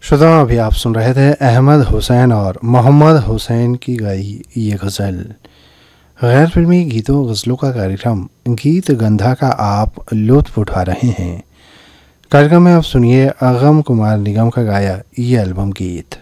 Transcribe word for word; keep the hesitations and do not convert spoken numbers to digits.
श्रोताओं, अभी आप सुन रहे थे अहमद हुसैन और मोहम्मद हुसैन की गाई ये गज़ल। गैर फिल्मी गीतों गज़लों का कार्यक्रम गीत गंधा का आप लुत्फ़ उठा रहे हैं। कार्यक्रम में आप सुनिए अगम कुमार निगम का गाया ये एल्बम गीत।